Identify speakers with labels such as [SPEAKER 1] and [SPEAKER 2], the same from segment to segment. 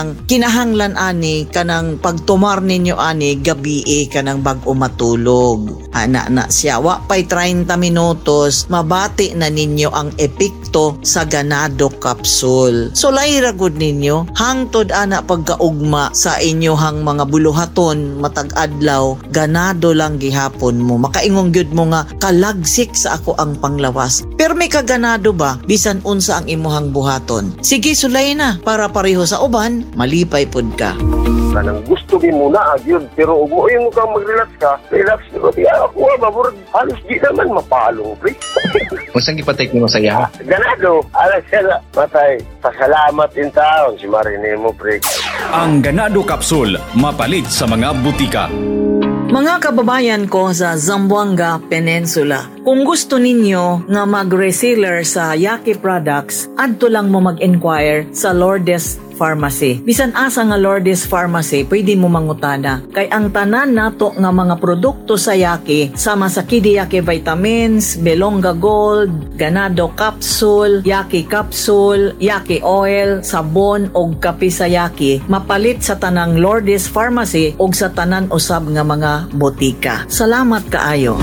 [SPEAKER 1] kinahanglan ani kanang pagtumar ninyo ani gabi kanang bag-o matulog. Ana na siya wa pay 30 minutos mabati na ninyo ang epekto sa ganado capsule. So layra gud ninyo hangtod ana pagkaugma sa inyohang mga buluhaton matag adlaw ganado lang gihapon mo. Makaingong gyud mo nga kalagsik sa ako ang panglawas. Pero may kaganado ba bisan unsa ang imuhang buhaton? Sige sulay na para pareho sa uban malipay pud ka.
[SPEAKER 2] Kanang gusto din muna yun, pero umuwi mo kang mag-relax ka, relax mo. Ako mabur, halos di naman mapalong, pre.
[SPEAKER 3] Kung saan ipatake mo sa iya?
[SPEAKER 2] Ganado, alas siya matay. Pasalamat din taon si Marinemo, pre.
[SPEAKER 4] Ang Ganado Capsule, mapalit sa mga butika.
[SPEAKER 1] Mga kababayan ko sa Zamboanga Peninsula, kung gusto ninyo nga mag-reseller sa Yaqui Products, adto lang mo mag-inquire sa Lourdes Pharmacy. Bisan asa nga Lourdes Pharmacy, pwede mo mangutana. Kay ang tanan nato nga mga produkto sa Yaqui, sama sa Kidi Yaqui Vitamins, Belonga Gold, Ganado Capsule, Yaqui Capsule, Yaqui Oil, sabon og kape sa Yaqui, mapalit sa tanang Lourdes Pharmacy og sa tanan usab nga mga botika. Salamat kaayo.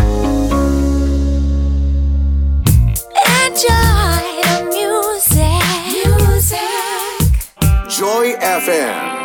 [SPEAKER 5] Enjoy the music.
[SPEAKER 6] Joy FM.